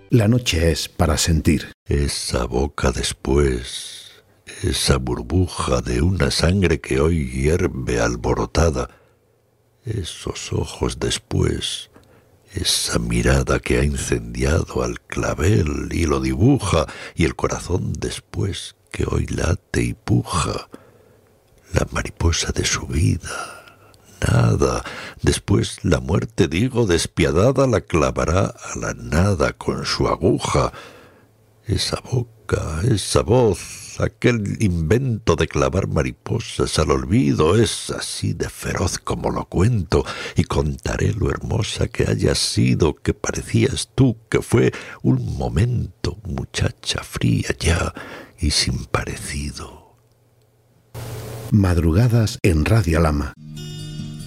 La noche es para sentir. Esa boca después, esa burbuja de una sangre que hoy hierve alborotada, esos ojos después, esa mirada que ha incendiado al clavel y lo dibuja, y el corazón después que hoy late y puja, la mariposa de su vida. Nada, después la muerte, digo, despiadada, la clavará a la nada con su aguja. Esa boca, esa voz, aquel invento de clavar mariposas al olvido es así de feroz como lo cuento, y contaré lo hermosa que hayas sido, que parecías tú, que fue un momento, muchacha fría ya y sin parecido. Madrugadas en Radio Lama.